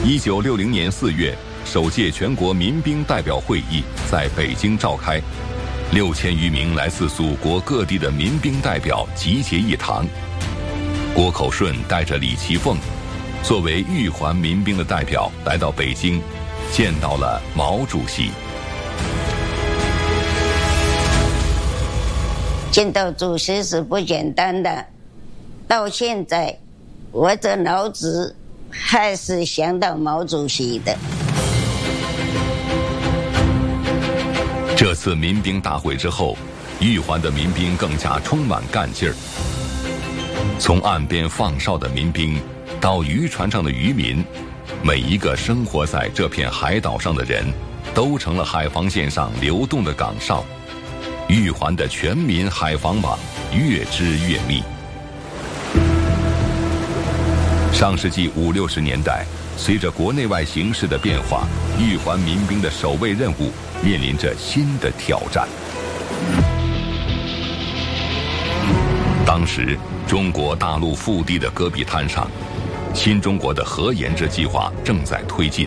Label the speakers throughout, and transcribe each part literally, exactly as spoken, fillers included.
Speaker 1: 一九六零年四月，首届全国民兵代表会议在北京召开，六千余名来自祖国各地的民兵代表集结一堂。郭口顺带着李奇凤，作为豫环民兵的代表来到北京，见到了毛主席。
Speaker 2: 见到主席是不简单的，到现在我的脑子还是想到毛主席的。
Speaker 1: 这次民兵大会之后，豫环的民兵更加充满干劲儿。从岸边放哨的民兵到渔船上的渔民，每一个生活在这片海岛上的人都成了海防线上流动的岗哨。豫环的全民海防网越织越密。上世纪五六十年代，随着国内外形势的变化，豫环民兵的守卫任务面临着新的挑战。当时，中国大陆腹地的戈壁滩上，新中国的核研制计划正在推进。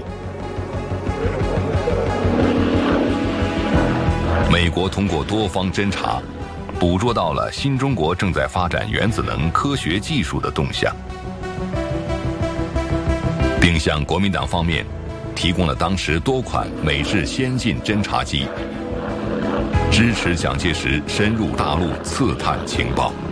Speaker 1: 美国通过多方侦察，捕捉到了新中国正在发展原子能科学技术的动向，并向国民党方面提供了当时多款美制先进侦察机，支持蒋介石深入大陆刺探情报。